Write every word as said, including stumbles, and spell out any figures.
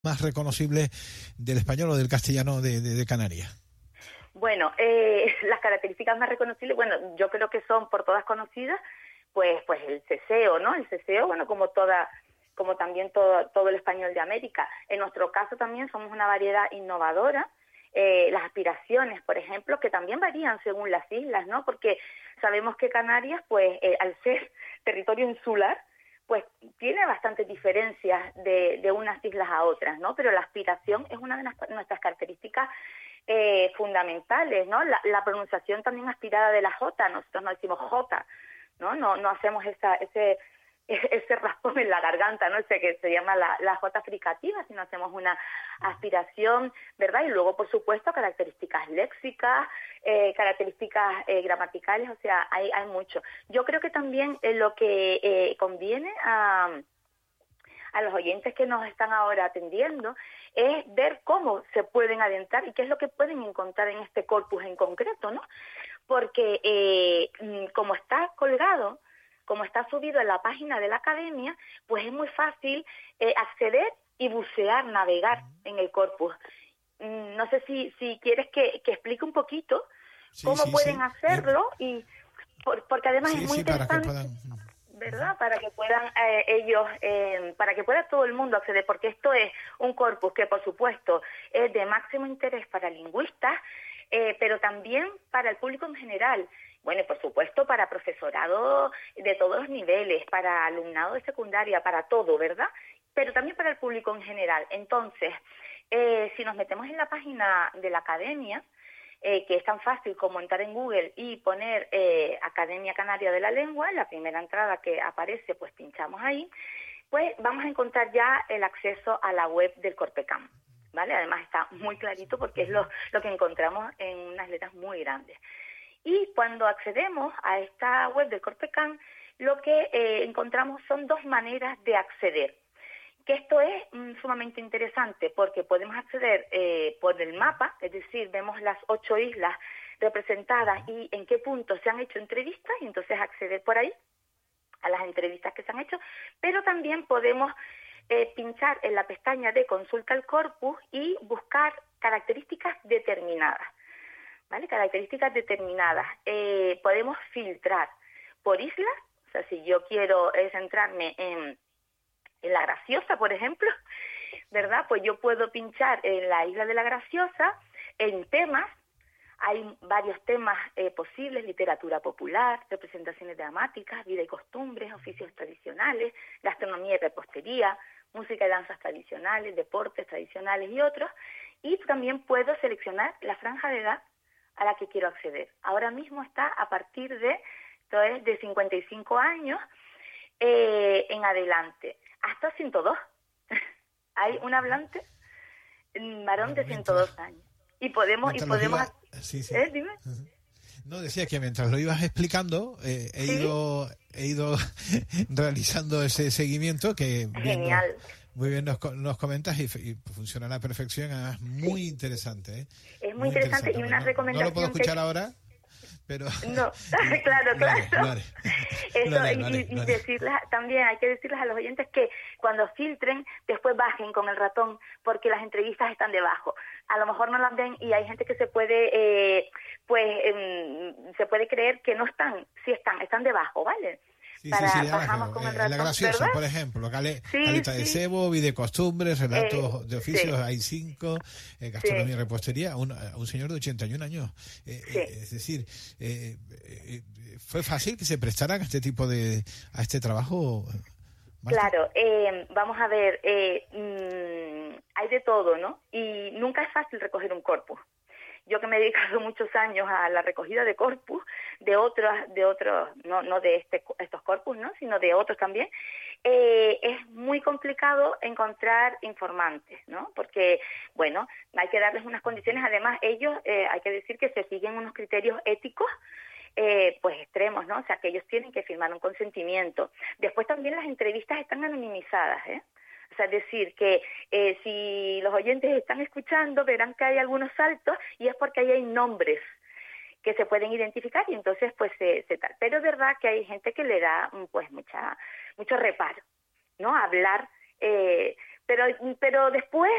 más reconocible del español o del castellano de, de, de Canarias? Bueno, eh, las características más reconocibles, bueno, yo creo que son por todas conocidas, pues pues el ceseo, ¿no? El ceseo, bueno, como toda, como también todo, todo el español de América. En nuestro caso también somos una variedad innovadora. Eh, las aspiraciones, por ejemplo, que también varían según las islas, ¿no? Porque sabemos que Canarias, pues, eh, al ser territorio insular, pues tiene bastantes diferencias de, de unas islas a otras, ¿no? Pero la aspiración es una de las, nuestras características eh, fundamentales, ¿no? La, la pronunciación también aspirada de la J, nosotros no decimos J, ¿no? No, no hacemos esa, ese ese raspón en la garganta, ¿no? Ese que se llama la, la J fricativa, sino hacemos una aspiración, ¿verdad? Y luego, por supuesto, características léxicas, eh, características eh, gramaticales, o sea, hay, hay mucho. Yo creo que también eh, lo que eh, conviene a, a los oyentes que nos están ahora atendiendo es ver cómo se pueden adentrar y qué es lo que pueden encontrar en este corpus en concreto, ¿no? Porque eh, como está colgado, como está subido en la página de la academia, pues es muy fácil eh, acceder y bucear, navegar en el corpus. Mm, no sé si, si quieres que, que explique un poquito sí, cómo sí, pueden sí. hacerlo, y por, porque además sí, es muy sí, interesante, para que puedan... ¿verdad? Para que puedan eh, ellos, eh, para que pueda todo el mundo acceder, porque esto es un corpus que, por supuesto, es de máximo interés para lingüistas, eh, pero también para el público en general. Bueno, y por supuesto para profesorado de todos los niveles, para alumnado de secundaria, para todo, ¿verdad? Pero también para el público en general. Entonces, eh, si nos metemos en la página de la academia, eh, que es tan fácil como entrar en Google y poner eh, Academia Canaria de la Lengua, la primera entrada que aparece, pues pinchamos ahí, pues vamos a encontrar ya el acceso a la web del Corpecam, ¿vale? Además está muy clarito porque es lo, lo que encontramos en unas letras muy grandes. Y cuando accedemos a esta web del Corpecam, lo que eh, encontramos son dos maneras de acceder. Que esto es mm, sumamente interesante porque podemos acceder eh, por el mapa, es decir, vemos las ocho islas representadas y en qué puntos se han hecho entrevistas, y entonces acceder por ahí a las entrevistas que se han hecho, pero también podemos eh, pinchar en la pestaña de Consulta el Corpus y buscar características determinadas. ¿Vale? Características determinadas. Eh, podemos filtrar por islas, o sea, si yo quiero eh, centrarme en, en La Graciosa, por ejemplo, ¿verdad? Pues yo puedo pinchar en la isla de La Graciosa, en temas, hay varios temas eh, posibles: literatura popular, representaciones dramáticas, vida y costumbres, oficios tradicionales, gastronomía y repostería, música y danzas tradicionales, deportes tradicionales y otros, y también puedo seleccionar la franja de edad a la que quiero acceder. Ahora mismo está a partir de, entonces, de cincuenta y cinco años eh, en adelante, hasta ciento dos. Hay un hablante varón de ciento dos años. Y podemos... y podemos iba, sí, sí. ¿Eh? Dime. No, decía que mientras lo ibas explicando, eh, he, ¿Sí? ido, he ido realizando ese seguimiento que... Genial. Viendo, muy bien nos, nos comentas y, y funciona a la perfección, además muy sí. interesante. ¿eh? Es muy, muy interesante, interesante y una no, recomendación... No lo puedo escuchar que... ahora, pero... No, claro, claro. Lo haré, Eso, lo haré, y, lo haré, y lo haré. decirles, también hay que decirles a los oyentes que cuando filtren, después bajen con el ratón, porque las entrevistas están debajo. A lo mejor no las ven y hay gente que se puede, eh, pues, eh, se puede creer que no están, sí están, están debajo, ¿vale? Sí, Para, sí, sí, bajamos abajo. con el Eh, ratón, La Graciosa, ¿verdad? por ejemplo, cale, Sí, caleta sí. de cebo, vida de costumbres, relatos Eh, de oficios, sí. hay cinco, eh, gastronomía Sí. y repostería, un, un señor de ochenta y un años. Eh, Sí. eh, es decir, eh, eh, ¿fue fácil que se prestaran a este tipo de, a este trabajo? Marta? Claro, eh, vamos a ver, eh, mmm, hay de todo, ¿no? Y nunca es fácil recoger un corpus. Yo que me he dedicado muchos años a la recogida de corpus, de otros, de otros, no, no de este, estos corpus, ¿no? Sino de otros también, eh, es muy complicado encontrar informantes, ¿no? Porque, bueno, hay que darles unas condiciones. Además, ellos, eh, hay que decir que se siguen unos criterios éticos, eh, pues extremos, ¿no? O sea, que ellos tienen que firmar un consentimiento. Después también las entrevistas están anonimizadas, ¿eh? O sea, es decir, que eh, si los oyentes están escuchando, verán que hay algunos saltos y es porque ahí hay nombres que se pueden identificar y entonces pues se, se tal. Pero es verdad que hay gente que le da pues mucha mucho reparo, ¿no? Hablar, eh, pero pero después